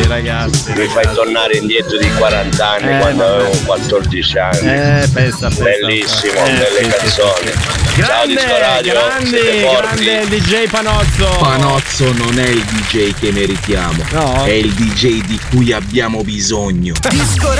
ragazzi. Mi fai tornare indietro di 40 anni quando avevo 14 anni. Pensa. Bellissimo, belle canzoni. Ciao Disco Radio, grande DJ Panozzo. Panozzo non è il DJ che meritiamo, no? È il DJ di cui abbiamo bisogno.